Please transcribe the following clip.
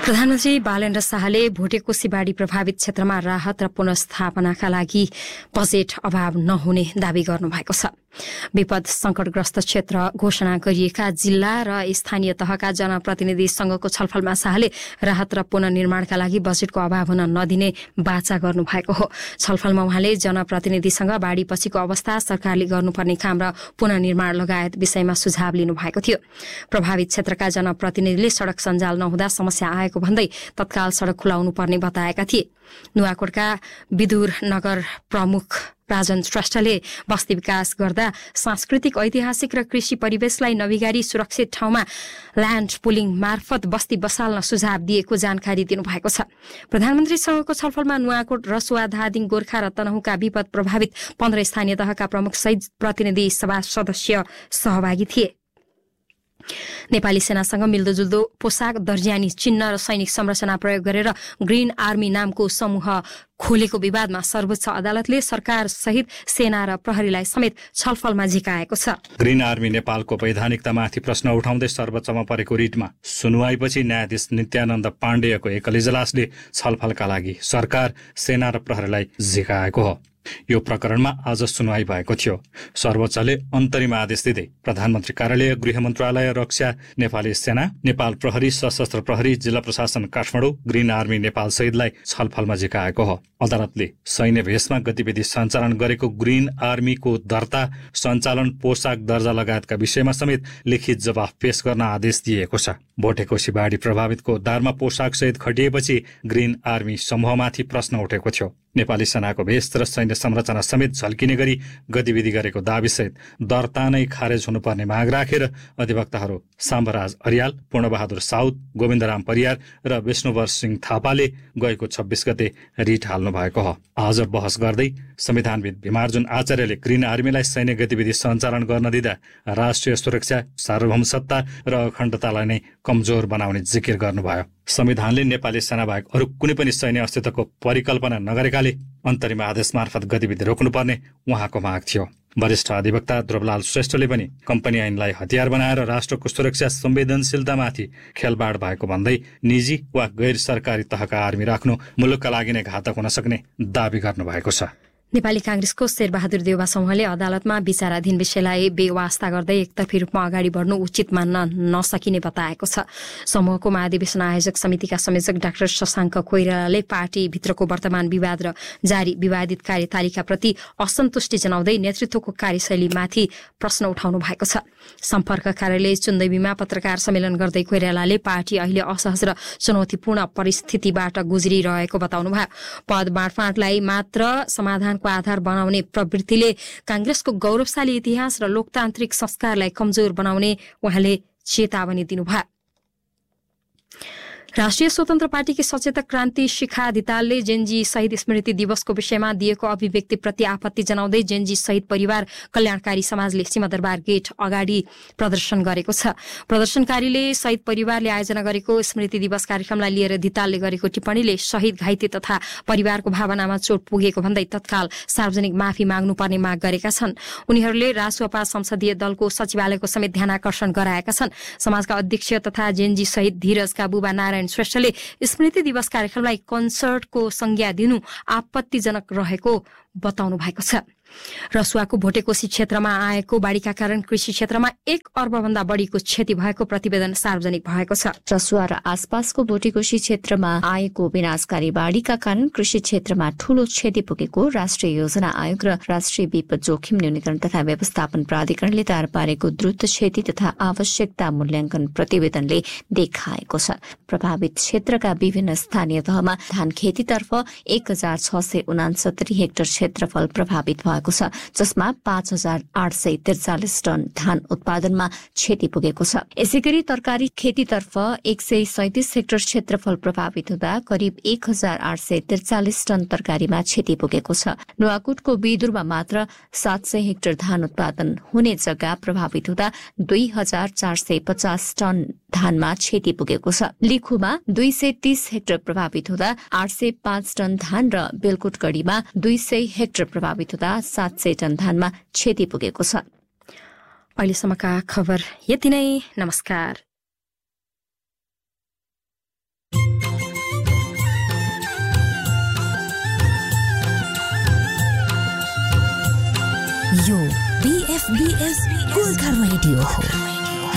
प्रधानमन्त्री बालेन्द्र शाहले भोटेकोशी बाढी प्रभावित क्षेत्रमा राहत र पुनर्स्थापनाका लागि बजेट अभाव नहुने दावी गर्नुभएको छ। विपद संकटग्रस्त क्षेत्र घोषणा गरिएका जिल्ला र स्थानीय तहका जनप्रतिनिधिसँगको छलफलमा शाहले राहत र पुनर्निर्माणका लागि बजेटको अभाव हुन नदिने वाचा गर्नुभएको हो। छलफलमा उहाँले जनप्रतिनिधिसँग बाढीपछिको अवस्था, सरकारले गर्नुपर्ने काम र पुनर्निर्माण लगायत विषयमा सुझाव लिनुभएको थियो। प्रभावित क्षेत्रका जनप्रतिनिधिले सड़क सञ्जाल नहुँदा समस्या आएको भन्दै तत्काल सड़क खुलाउनु पर्ने बताएका थिए। नुवाकोटका विदुर नगर प्रमुख राजन श्रेष्ठले बस्ती विकास गर्दा सांस्कृतिक, ऐतिहासिक र कृषि परिवेशलाई नबिगारी सुरक्षित ठाउँमा ल्यान्ड पुलिङ मार्फत बस्ती बसाल्न सुझाव दिएको जानकारी दिनुभएको छ। प्रधानमन्त्रीसँगको छलफलमा नुवाकोट, रसुवा, धादिङ, गोर्खा र तनहुँका विपद प्रभावित 15 स्थानीय तहका प्रमुख सहित प्रतिनिधि सभा सदस्य सहभागी थिए। नेपाली सेनासँग मिल्दोजुल्दो पोसाक, दर्जियानी चिन्ह र सैनिक संरचना प्रयोग गरेर ग्रीन आर्मी नामको समूह खोलेको विवादमा सर्वोच्च अदालतले सरकार सहित सेना र प्रहरीलाई समेत छलफलमा झिकाएको छ। ग्रीन आर्मी नेपालको वैधानिकतामाथि प्रश्न उठाउँदै सर्वोच्चमा परेको रिटमा सुनवाईपछि न्यायाधीश नित्यानन्द पाण्डेयको एकल इजलासले छलफलका लागि सरकार, सेना र प्रहरीलाई झिकाएको हो। यो प्रकरणमा आज सुनवाई भएको थियो। सर्वोच्चले अन्तरिम आदेश दिँदै प्रधानमन्त्री कार्यालय, गृह मन्त्रालय, रक्षा, नेपाली सेना, नेपाल प्रहरी, सशस्त्र प्रहरी, जिल्ला प्रशासन काठमाडौँ, ग्रीन आर्मी नेपाल सहितलाई छलफलमा झिकाएको हो। अदालतले सैन्य भेषमा गतिविधि सञ्चालन गरेको ग्रीन आर्मीको दर्ता, सञ्चालन, पोसाक, दर्जा लगायतका विषयमा समेत लिखित जवाफ पेश गर्न आदेश दिएको छ। भोटेकोशी बाढी प्रभावितको उद्धारमा पोसाक सहित खटिएपछि ग्रीन आर्मी समूहमाथि प्रश्न उठेको थियो। नेपाली सेनाको भेष र सैन्य संरचना समेत झल्किने गरी गतिविधि गरेको दाबीसहित दर्ता नै खारेज हुनुपर्ने माग राखेर अधिवक्ताहरू साम्बराज अर्याल, पूर्णबहादुर साउद, गोविन्दराम परियार र विष्णुवर सिंह थापाले गएको 26 गते रिट हाल्नु भएको हो। आज बहस गर्दै संविधानविद भीमार्जुन आचार्यले ग्रीन आर्मीलाई सैन्य गतिविधि सञ्चालन गर्न दिँदा राष्ट्रिय सुरक्षा, सार्वभौमसत्ता र अखण्डतालाई नै कमजोर बनाउने जिकिर गर्नुभयो। संविधानले नेपाली सेना बाहेक अरू कुनै पनि सैन्य अस्तित्वको परिकल्पना नगरेकाले अन्तरिम आदेश मार्फत गतिविधि रोक्नुपर्ने उहाँको माग थियो। वरिष्ठ अधिवक्ता ध्रुवलाल श्रेष्ठले पनि कम्पनी ऐनलाई हतियार बनाएर राष्ट्रको सुरक्षा संवेदनशीलतामाथि खेलबाड भएको भन्दै निजी वा गैर सरकारी तहका आर्मी राख्नु मुलुकका लागि नै घातक हुन सक्ने दावी गर्नुभएको छ। नेपाली कांग्रेसको शेरबहादुर देउवा समूहले अदालतमा विचाराधीन विषयलाई बेवास्ता गर्दै एकतर्फी रूपमा अगाडि बढ्नु उचित मान्न नसकिने बताएको छ। समूहको महाधिवेशन आयोजक समितिका संयोजक डाक्टर शशाङ्क कोइरालाले पार्टीभित्रको वर्तमान विवाद र जारी विवादित कार्यतालिकाप्रति असन्तुष्टि जनाउँदै नेतृत्वको कार्यशैलीमाथि प्रश्न उठाउनु भएको छ। सम्पर्क कार्यालय चुन्दैबीमा पत्रकार सम्मेलन गर्दै कोइरालाले पार्टी अहिले असहज र चुनौतीपूर्ण परिस्थितिबाट गुज्रिरहेको बताउनुभयो। पद बाँडफाँडलाई मात्र समाधान आधार बनाउने प्रवृत्तिले कांग्रेसको गौरवशाली इतिहास र लोकतान्त्रिक संस्कारलाई कमजोर बनाउने उहाँले चेतावनी दिनुभयो। राष्ट्रिय स्वतन्त्र पार्टीकी सचेतक क्रान्ति शिखा धितालले जेनजी शहीद स्मृति दिवसको विषयमा दिएको अभिव्यक्तिप्रति आपत्ति जनाउँदै जेनजी शहीद परिवार कल्याणकारी समाजले सिंहदरबार गेट अगाडि प्रदर्शन गरेको छ। प्रदर्शनकारीले शहीद परिवारले आयोजना गरेको स्मृति दिवस कार्यक्रमलाई लिएर धितालले गरेको टिप्पणीले शहीद, घाइते तथा परिवारको भावनामा चोट पुगेको भन्दै तत्काल सार्वजनिक माफी माग्नुपर्ने माग गरेका छन्। उनीहरूले रासुपा संसदीय दलको सचिवालयको समेत ध्यानाकर्षण गराएका छन्। समाजका अध्यक्ष तथा जेनजी शहीद धीरजका बुबा नारायण श्रेष्ठले स्मृति दिवस कार्यक्रमलाई कन्सर्टको संज्ञा दिनु आपत्तिजनक रहेको बताउनु भएको छ। रसुवाको भोटेकोशी क्षेत्रमा आएको बाढीका कारण कृषि क्षेत्रमा 1 अर्बभन्दा बढीको क्षति भएको प्रतिवेदन सार्वजनिक भएको छ। रसुवा र आसपासको भोटेकोशी क्षेत्रमा आएको विनाशकारी बाढीका कारण कृषि क्षेत्रमा ठूलो क्षति पुगेको राष्ट्रिय योजना आयोग र राष्ट्रिय विपद जोखिम न्यूनीकरण तथा व्यवस्थापन प्राधिकरणले तयार पारेको द्रुत क्षति तथा आवश्यकता मूल्याङ्कन प्रतिवेदनले देखाएको छ। प्रभावित क्षेत्रका विभिन्न स्थानीय तहमा धान खेतीतर्फ 1669 हेक्टर क्षेत्रफल प्रभावित भएको छ, जसमा 5843 टन धान उत्पादनमा क्षति पुगेको छ। यसैगरी तरकारी खेतीतर्फ 137 हेक्टर क्षेत्रफल प्रभावित हुँदा करिब 1843 टन तरकारीमा क्षति पुगेको छ। नुवाकोटको बिदुरमा मात्र 700 हेक्टर धान उत्पादन हुने जग्गा प्रभावित हुँदा 2450 टन धानमा क्षति पुगेको छ। लिखुमा 230 हेक्टर प्रभावित हुँदा 805 टन धान र बेलकोटगढीमा 200 हेक्टर प्रभावित हुँदा 700 टन धानमा क्षति पुगेको छ। अहिलेसम्मका खबर यति नै। नमस्कार। BFBS गोर्खा रेडियो हो।